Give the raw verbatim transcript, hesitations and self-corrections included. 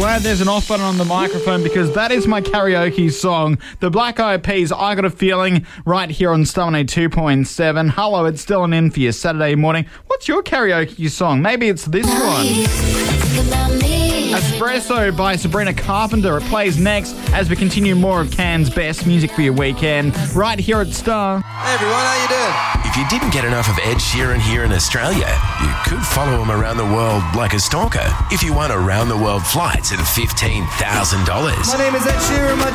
glad there's an off button on the microphone because that is my karaoke song. The Black Eyed Peas, I Got a Feeling, right here on Star one oh two point seven. Hello, it's Dylan in for your Saturday morning. What's your karaoke song? Maybe it's this one. Espresso by Sabrina Carpenter. It plays next as we continue more of Can's best music for your weekend, right here at Star. Hey everyone, how you doing? If you didn't get enough of Ed Sheeran here in Australia, you could follow him around the world like a stalker if you won around the world flights at fifteen thousand dollars. My name is Ed Sheeran. My